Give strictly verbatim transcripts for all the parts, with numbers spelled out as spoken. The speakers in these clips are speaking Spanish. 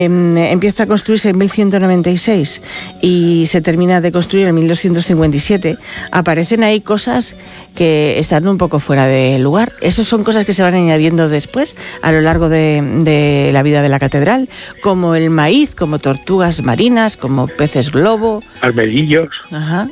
Empieza a construirse en mil ciento noventa y seis y se termina de construir en mil doscientos cincuenta y siete. Aparecen ahí cosas que están un poco fuera de lugar. Esas son cosas que se van añadiendo después a lo largo de, de la vida de la catedral, como el maíz, como tortugas marinas, como peces globo. Armadillos. Ajá.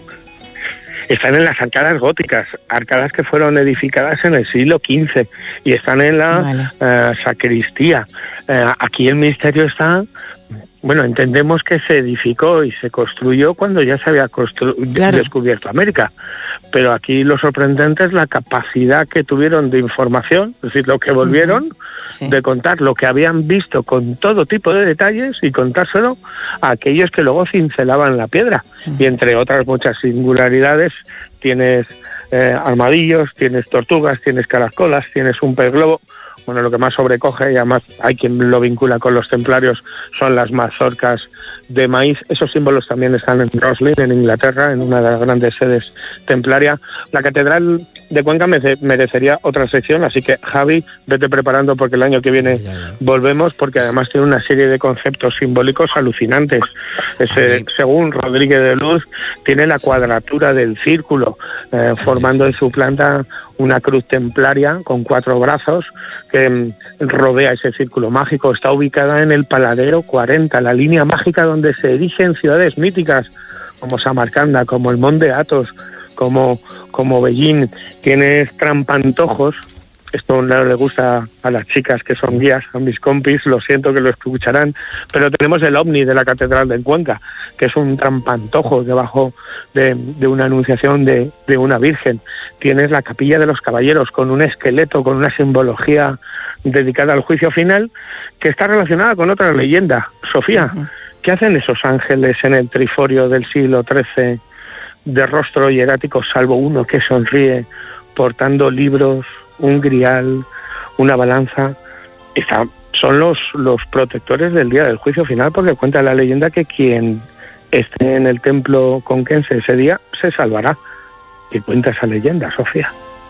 Están en las arcadas góticas, arcadas que fueron edificadas en el siglo quince y están en la vale. uh, sacristía. Uh, aquí el misterio está, bueno, entendemos que se edificó y se construyó cuando ya se había constru- claro. descubierto América, pero aquí lo sorprendente es la capacidad que tuvieron de información, es decir, lo que volvieron, uh-huh. sí. de contar lo que habían visto con todo tipo de detalles y contárselo a aquellos que luego cincelaban la piedra. Uh-huh. Y entre otras muchas singularidades tienes eh, armadillos, tienes tortugas, tienes caracolas, tienes un pez globo. Bueno, lo que más sobrecoge, y además hay quien lo vincula con los templarios, son las mazorcas de maíz. Esos símbolos también están en Roslin, en Inglaterra, en una de las grandes sedes templarias. La Catedral de Cuenca merecería otra sección, así que Javi, vete preparando porque el año que viene ya, ya. volvemos, porque además tiene una serie de conceptos simbólicos alucinantes. Ese, según Rodríguez de Luz, tiene la cuadratura del círculo, eh, formando en su planta una cruz templaria con cuatro brazos que rodea ese círculo mágico. Está ubicada en el Paladero cuarenta, la línea mágica donde se erigen ciudades míticas como Samarcanda, como el Monte Athos, como, como Beijing. Tienes trampantojos. Esto no le gusta a las chicas que son guías, a mis compis, lo siento que lo escucharán, pero tenemos el ovni de la Catedral de Cuenca, que es un trampantojo debajo de, de una anunciación de, de una virgen. Tienes la Capilla de los Caballeros con un esqueleto, con una simbología dedicada al juicio final, que está relacionada con otra leyenda. Sofía, uh-huh. ¿qué hacen esos ángeles en el triforio del siglo trece de rostro hierático, salvo uno que sonríe portando libros, un grial, una balanza? Está, son los, los protectores del día del juicio final, porque cuenta la leyenda que quien esté en el templo conquense ese día se salvará. ¿Qué cuenta esa leyenda, Sofía?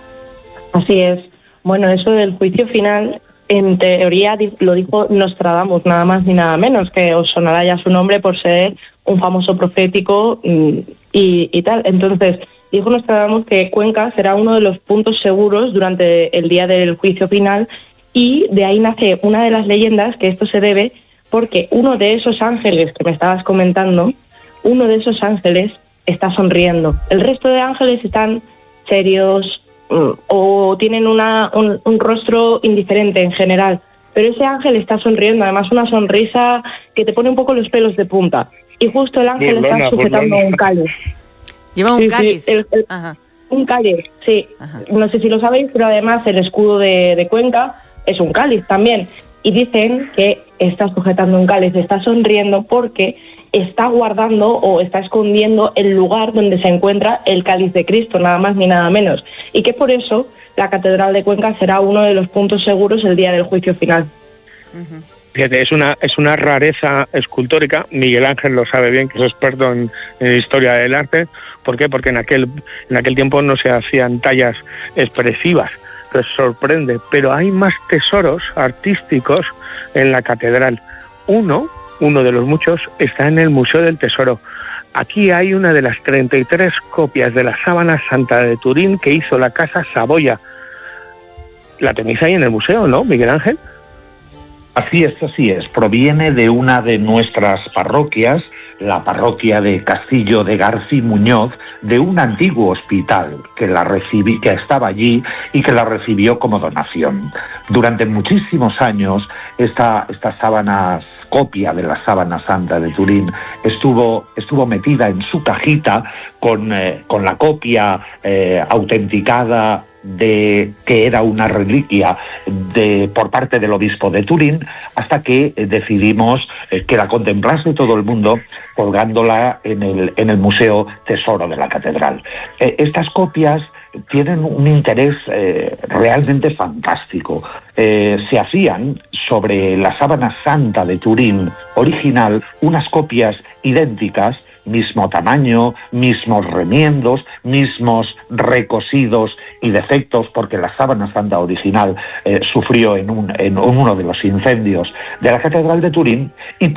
Así es. Bueno, eso del juicio final, en teoría lo dijo Nostradamus, nada más ni nada menos, que os sonará ya su nombre por ser un famoso profético y, y, y tal. Entonces, dijo Nostradamus que Cuenca será uno de los puntos seguros durante el día del juicio final, y de ahí nace una de las leyendas que esto se debe porque uno de esos ángeles que me estabas comentando, uno de esos ángeles está sonriendo. El resto de ángeles están serios mm, o tienen una, un, un rostro indiferente en general, pero ese ángel está sonriendo, además una sonrisa que te pone un poco los pelos de punta, y justo el ángel burlona, está sujetando burlona. un cáliz. Lleva un sí, cáliz. Sí, el, el, Ajá. Un cáliz, sí. Ajá. No sé si lo sabéis, pero además el escudo de, de Cuenca es un cáliz también. Y dicen que está sujetando un cáliz, está sonriendo porque está guardando o está escondiendo el lugar donde se encuentra el cáliz de Cristo, nada más ni nada menos. Y que por eso la Catedral de Cuenca será uno de los puntos seguros el día del juicio final. Uh-huh. Fíjate, es una, es una rareza escultórica. Miguel Ángel lo sabe bien, que es experto en, en historia del arte. ¿Por qué? Porque en aquel, en aquel tiempo no se hacían tallas expresivas, que sorprende. Pero hay más tesoros artísticos en la catedral. Uno, uno de los muchos, está en el Museo del Tesoro. Aquí hay una de las treinta y tres copias de la sábana santa de Turín que hizo la Casa Saboya. La tenéis ahí en el museo, ¿no, Miguel Ángel? Así es, así es. Proviene de una de nuestras parroquias, la parroquia de Castillo de García Muñoz, de un antiguo hospital que la recibí, que estaba allí y que la recibió como donación. Durante muchísimos años, esta, estas sábanas, copia de la sábana santa de Turín, estuvo, estuvo metida en su cajita con, eh, con la copia eh, autenticada de que era una reliquia de por parte del obispo de Turín, hasta que eh, decidimos eh, que la contemplase todo el mundo, colgándola en el, en el Museo Tesoro de la Catedral. Eh, estas copias tienen un interés eh, realmente fantástico. Eh, se hacían sobre la sábana santa de Turín original unas copias idénticas, mismo tamaño, mismos remiendos, mismos recosidos y defectos, porque la sábana santa original eh, sufrió en, un, en uno de los incendios de la Catedral de Turín, y